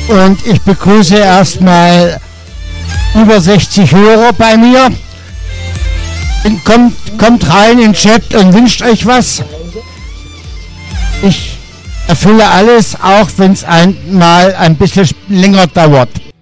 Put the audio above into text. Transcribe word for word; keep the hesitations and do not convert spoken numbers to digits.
Und ich begrüße erstmal über sechzig Hörer bei mir. Kommt, kommt rein in den Chat und wünscht euch was. Ich erfülle alles, auch wenn es einmal ein bisschen länger dauert.